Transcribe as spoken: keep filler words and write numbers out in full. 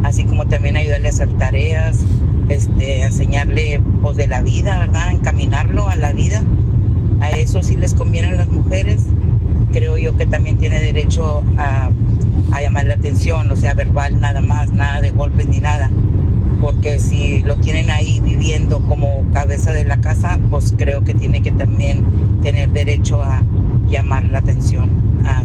así como también ayudarle a hacer tareas, este, enseñarle pues de la vida, ¿verdad? Encaminarlo a la vida. A eso sí les conviene a las mujeres. Creo yo que también tiene derecho a, a llamar la atención, o sea, verbal nada más, nada de golpes ni nada. Porque si lo tienen ahí viviendo como cabeza de la casa, pues creo que tiene que también tener derecho a llamar la atención, a